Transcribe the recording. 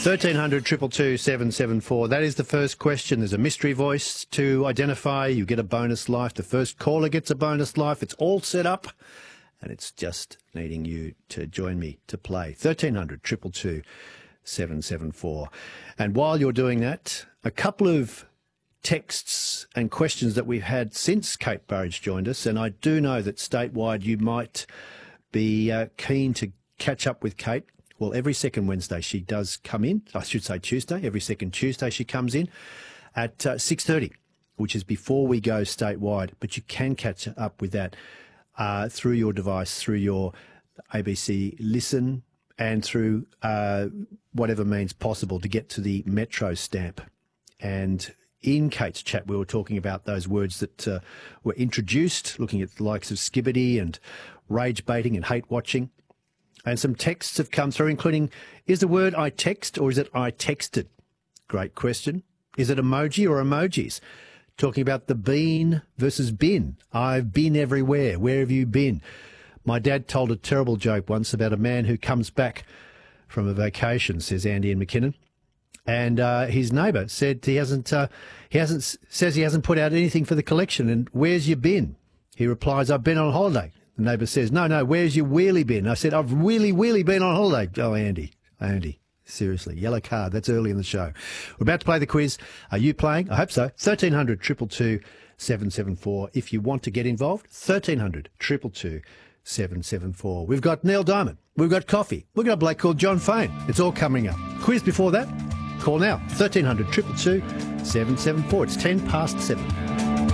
1300 222 774. That is the first question. There's a mystery voice to identify. You get a bonus life. The first caller gets a bonus life. It's all set up, and it's just needing you to join me to play. 1300 222 774. And while you're doing that, a couple of texts and questions that we've had since Kate Burridge joined us, and I do know that statewide you might be keen to catch up with Kate. Well, every second Wednesday she does come in. I should say Tuesday. Every second Tuesday she comes in at 6:30, which is before we go statewide. But you can catch up with that through your device, through your ABC Listen, and through whatever means possible to get to the Metro stamp. And in Kate's chat, we were talking about those words that were introduced, looking at the likes of skibbity and rage baiting and hate watching. And some texts have come through, including, is the word I text or is it I texted? Great question. Is it emoji or emojis? Talking about the been versus bin. I've been everywhere. Where have you been? My dad told a terrible joke once about a man who comes back from a vacation, says Andy in McKinnon. And his neighbour said he hasn't put out anything for the collection. And where's your bin? He replies, I've been on holiday. The neighbour says, no, where's your wheelie bin? I said, I've really been on holiday. Oh, Andy, seriously, yellow card. That's early in the show. We're about to play the quiz. Are you playing? I hope so. 1300 222 774. If you want to get involved, 1300 222 774. We've got Neil Diamond. We've got coffee. We've got a bloke called John Fane. It's all coming up. Quiz before that? Call now. 1300 222 774. It's 7.